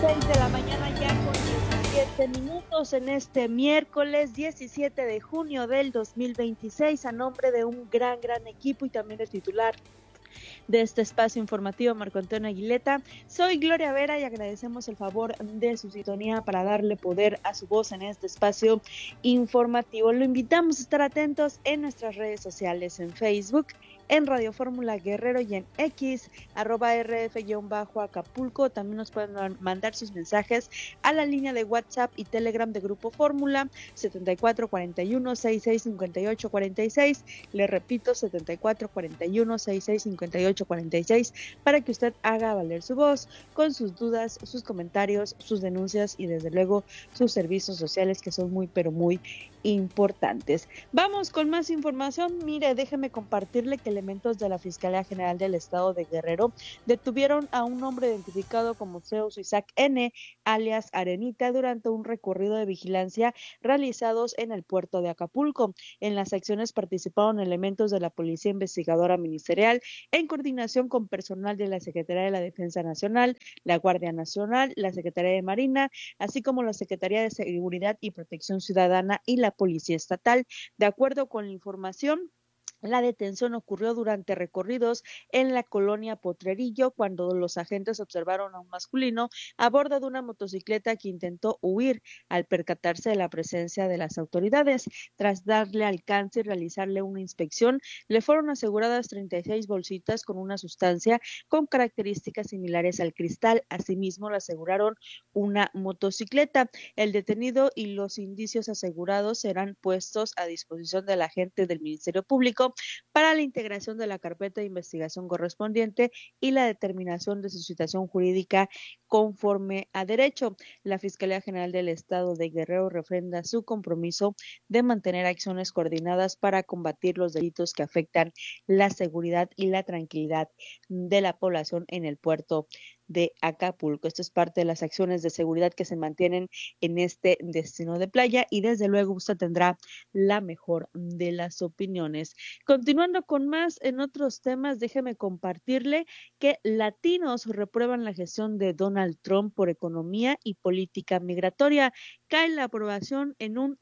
6 de la mañana ya con 17 minutos en este miércoles 17 de junio del 2026, a nombre de un gran equipo y también el titular de este espacio informativo, Marco Antonio Aguileta. Soy Gloria Vera y agradecemos el favor de su sintonía para darle poder a su voz en este espacio informativo. Lo invitamos a estar atentos en nuestras redes sociales, en Facebook, en Radio Fórmula Guerrero y en X, @RF-Acapulco. También nos pueden mandar sus mensajes a la línea de WhatsApp y Telegram de Grupo Fórmula, 7441-665846. Le repito, 7441-665846, para que usted haga valer su voz con sus dudas, sus comentarios, sus denuncias y desde luego sus servicios sociales, que son muy importantes. Vamos con más información. Mire, déjeme compartirle que elementos de la Fiscalía General del Estado de Guerrero detuvieron a un hombre identificado como Zeus Isaac N., alias Arenita, durante un recorrido de vigilancia realizados en el puerto de Acapulco. En las acciones participaron elementos de la Policía Investigadora Ministerial en coordinación con personal de la Secretaría de la Defensa Nacional, la Guardia Nacional, la Secretaría de Marina, así como la Secretaría de Seguridad y Protección Ciudadana y la Policía Estatal. De acuerdo con la información, la detención ocurrió durante recorridos en la colonia Potrerillo, cuando los agentes observaron a un masculino a bordo de una motocicleta que intentó huir. Al percatarse de la presencia de las autoridades, tras darle alcance y realizarle una inspección, le fueron aseguradas 36 bolsitas con una sustancia con características similares al cristal. Asimismo, le aseguraron una motocicleta. El detenido y los indicios asegurados serán puestos a disposición del agente del Ministerio Público para la integración de la carpeta de investigación correspondiente y la determinación de su situación jurídica conforme a derecho. La Fiscalía General del Estado de Guerrero refrenda su compromiso de mantener acciones coordinadas para combatir los delitos que afectan la seguridad y la tranquilidad de la población en el puerto de Acapulco. Esto es parte de las acciones de seguridad que se mantienen en este destino de playa y desde luego usted tendrá la mejor de las opiniones. Continuando con más en otros temas, déjeme compartirle que latinos reprueban la gestión de Donald Trump por economía y política migratoria. Cae la aprobación en un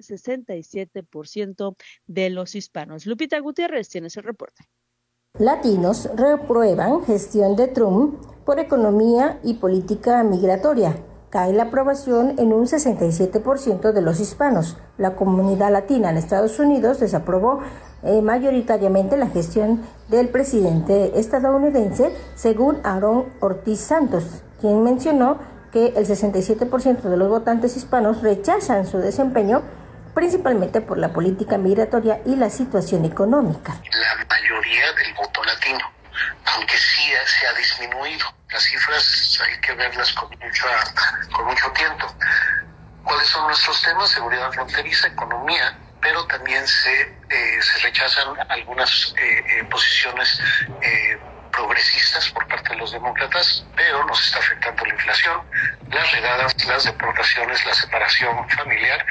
67% de los hispanos. Lupita Gutiérrez tiene ese reporte. Latinos reprueban gestión de Trump por economía y política migratoria. Cae la aprobación en un 67% de los hispanos. La comunidad latina en Estados Unidos desaprobó mayoritariamente la gestión del presidente estadounidense, según Aaron Ortiz Santos, quien mencionó que el 67% de los votantes hispanos rechazan su desempeño, principalmente por la política migratoria y la situación económica. La mayoría del voto latino, aunque sí se ha disminuido. Las cifras hay que verlas con mucho tiempo. ¿Cuáles son nuestros temas? Seguridad fronteriza, economía, pero también se rechazan algunas posiciones progresistas por parte de los demócratas, pero nos está afectando la inflación, las redadas, las deportaciones, la separación familiar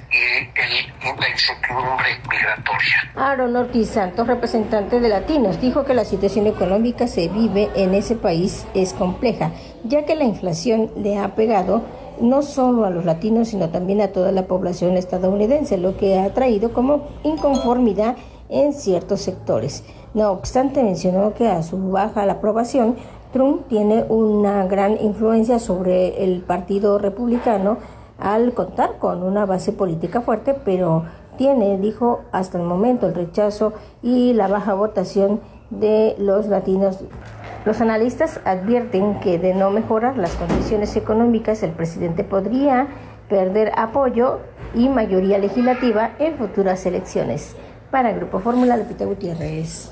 y la incertidumbre migratoria. Aaron Ortiz Santos, representante de Latinos, dijo que la situación económica se vive en ese país es compleja, ya que la inflación le ha pegado no solo a los latinos, sino también a toda la población estadounidense, lo que ha traído como inconformidad en ciertos sectores. No obstante, mencionó que a su baja la aprobación, Trump tiene una gran influencia sobre el Partido Republicano al contar con una base política fuerte, pero dijo, hasta el momento el rechazo y la baja votación de los latinos. Los analistas advierten que de no mejorar las condiciones económicas, el presidente podría perder apoyo y mayoría legislativa en futuras elecciones. Para Grupo Fórmula, Lupita Gutiérrez.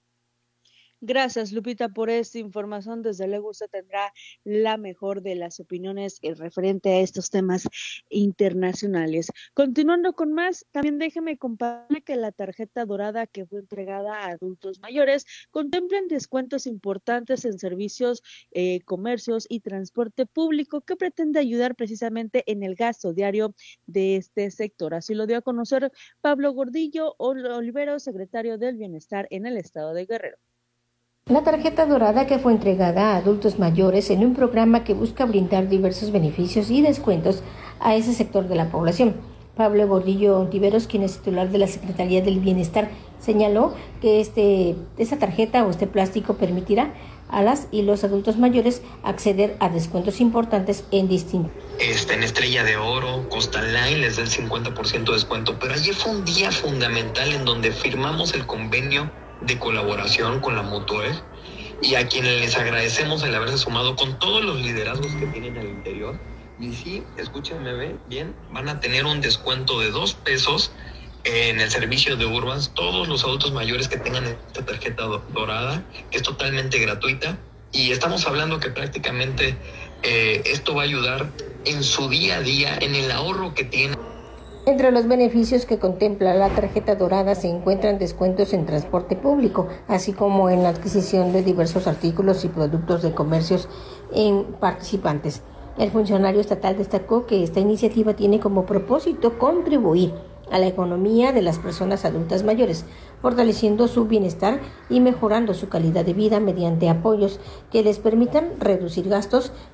Gracias, Lupita, por esta información. Desde luego usted tendrá la mejor de las opiniones referente a estos temas internacionales. Continuando con más, también déjeme compartirle que la tarjeta dorada que fue entregada a adultos mayores contempla descuentos importantes en servicios, comercios y transporte público, que pretende ayudar precisamente en el gasto diario de este sector. Así lo dio a conocer Pablo Gordillo Olivero, secretario del Bienestar en el estado de Guerrero. La tarjeta dorada que fue entregada a adultos mayores en un programa que busca brindar diversos beneficios y descuentos a ese sector de la población. Pablo Gordillo Ontiveros, quien es titular de la Secretaría del Bienestar, señaló que esa tarjeta o este plástico permitirá a las y los adultos mayores acceder a descuentos importantes en distintos. En Estrella de Oro, Costa Line les da el 50% de descuento, pero ayer fue un día fundamental en donde firmamos el convenio de colaboración con la Mutuel y a quienes les agradecemos el haberse sumado con todos los liderazgos que tienen al interior. Y sí, escúchenme bien, van a tener un descuento de $2 en el servicio de Urbans, todos los adultos mayores que tengan esta tarjeta dorada, que es totalmente gratuita, y estamos hablando que prácticamente esto va a ayudar en su día a día, en el ahorro que tienen. Entre los beneficios que contempla la tarjeta dorada se encuentran descuentos en transporte público, así como en la adquisición de diversos artículos y productos de comercios en participantes. El funcionario estatal destacó que esta iniciativa tiene como propósito contribuir a la economía de las personas adultas mayores, fortaleciendo su bienestar y mejorando su calidad de vida mediante apoyos que les permitan reducir gastos